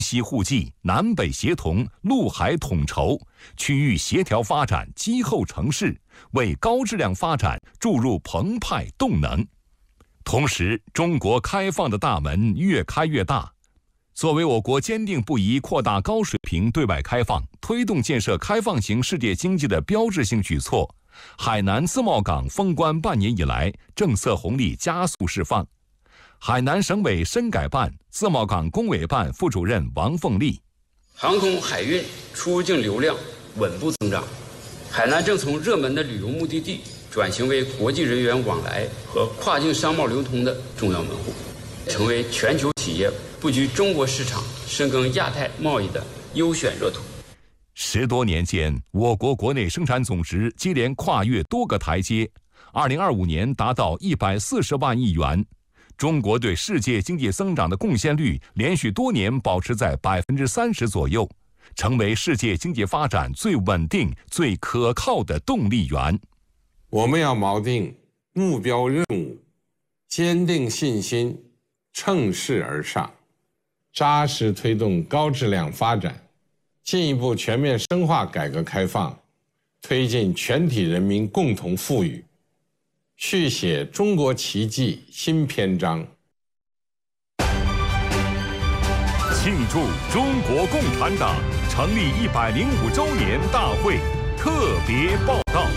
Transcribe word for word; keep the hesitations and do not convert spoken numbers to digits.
西互济、南北协同、陆海统筹，区域协调发展积厚成势，为高质量发展注入澎湃动能。同时，中国开放的大门越开越大。作为我国坚定不移扩大高水平对外开放、推动建设开放型世界经济的标志性举措，海南自贸港封关半年以来，政策红利加速释放。海南省委深改办自贸港工委办副主任王凤丽： 航空海运出入境流量稳步增长，海南正从热门的旅游目的地转型为国际人员往来和跨境商贸流通的重要门户，成为全球企业布局中国市场、深耕亚太贸易的优选热土。 十多年间，我国国内生产总值接连跨越多个台阶，二零二五年达到一百四十万亿元。中国对世界经济增长的贡献率连续多年保持在百分之三十左右，成为世界经济发展最稳定、最可靠的动力源。 我们要锚定目标任务，坚定信心，乘势而上，扎实推动高质量发展，进一步全面深化改革开放，推进全体人民共同富裕，续写中国奇迹新篇章。 庆祝中国共产党成立一百零五周年大会特别报道。